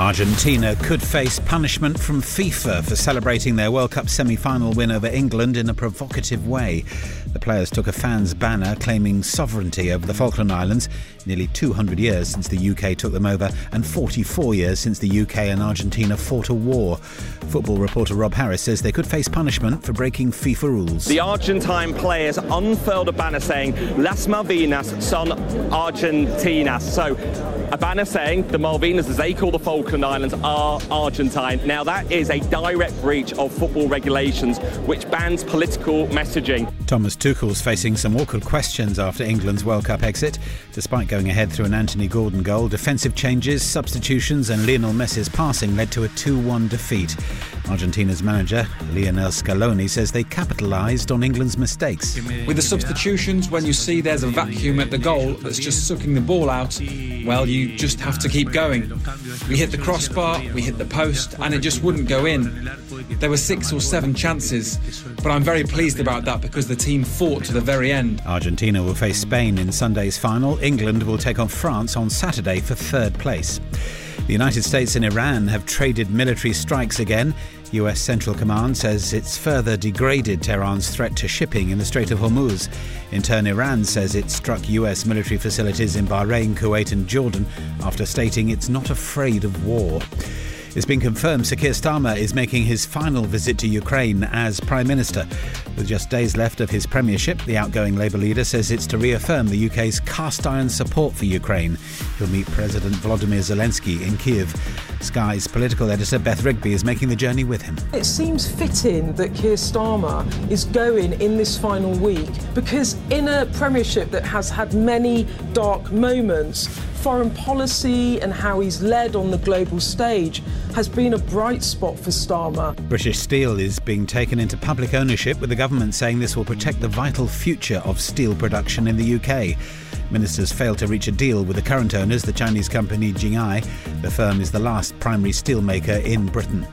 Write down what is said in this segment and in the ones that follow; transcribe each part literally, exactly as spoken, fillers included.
Argentina could face punishment from FIFA for celebrating their World Cup semi-final win over England in a provocative way. The players took a fan's banner claiming sovereignty over the Falkland Islands, nearly two hundred years since the U K took them over and forty-four years since the U K and Argentina fought a war. Football reporter Rob Harris says they could face punishment for breaking FIFA rules. The Argentine players unfurled a banner saying Las Malvinas son Argentinas. So a banner saying the Malvinas, as they call the Falkland Islands, are Argentine. Now that is a direct breach of football regulations which bans political messaging. Thomas Tuchel's facing some awkward questions after England's World Cup exit. Despite going ahead through an Anthony Gordon goal, defensive changes, substitutions and Lionel Messi's passing led to a two one defeat. Argentina's manager, Lionel Scaloni, says they capitalised on England's mistakes. With the substitutions, when you see there's a vacuum at the goal that's just sucking the ball out, well, you just have to keep going. We hit the crossbar, we hit the post, and it just wouldn't go in. There were six or seven chances, but I'm very pleased about that because the team fought to the very end. Argentina will face Spain in Sunday's final. England will take on France on Saturday for third place. The United States and Iran have traded military strikes again. U S Central Command says it's further degraded Tehran's threat to shipping in the Strait of Hormuz. In turn, Iran says it struck U S military facilities in Bahrain, Kuwait and Jordan after stating it's not afraid of war. It's been confirmed Sir Keir Starmer is making his final visit to Ukraine as Prime Minister. With just days left of his premiership, the outgoing Labour leader says it's to reaffirm the U K's cast-iron support for Ukraine. He'll meet President Volodymyr Zelensky in Kiev. Sky's political editor Beth Rigby is making the journey with him. It seems fitting that Keir Starmer is going in this final week because in a premiership that has had many dark moments, foreign policy and how he's led on the global stage has been a bright spot for Starmer. British Steel is being taken into public ownership, with the government saying this will protect the vital future of steel production in the U K. Ministers failed to reach a deal with the current owners, the Chinese company Jinhai. The firm is the last primary steel maker in Britain.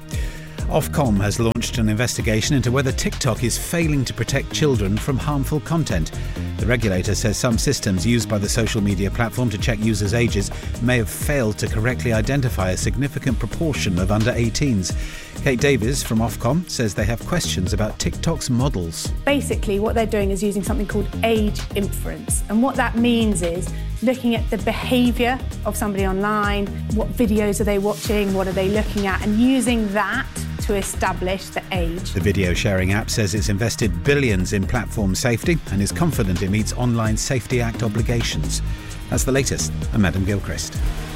Ofcom has launched an investigation into whether TikTok is failing to protect children from harmful content. The regulator says some systems used by the social media platform to check users' ages may have failed to correctly identify a significant proportion of under eighteens. Kate Davies from Ofcom says they have questions about TikTok's models. Basically, what they're doing is using something called age inference. And what that means is looking at the behaviour of somebody online, what videos are they watching, what are they looking at, and using that to establish the age. The video sharing app says it's invested billions in platform safety and is confident it meets Online Safety Act obligations. That's the latest. I'm Adam Gilchrist.